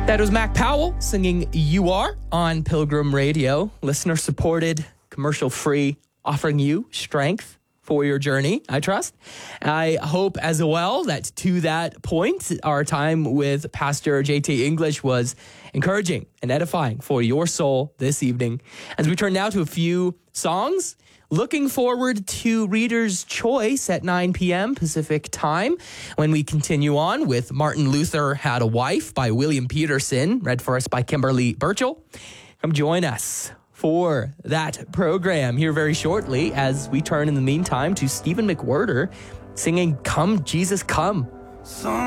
That was Mac Powell singing You Are on Pilgrim Radio. Listener-supported, commercial-free, offering you strength for your journey, I trust. I hope as well that to that point, our time with Pastor JT English was encouraging and edifying for your soul this evening. As we turn now to a few songs, looking forward to Reader's Choice at 9 p.m. Pacific time when we continue on with Martin Luther Had a Wife by William Peterson, read for us by Kimberly Burchell. Come join us for that program here very shortly as we turn in the meantime to Stephen McWhirter singing Come Jesus Come.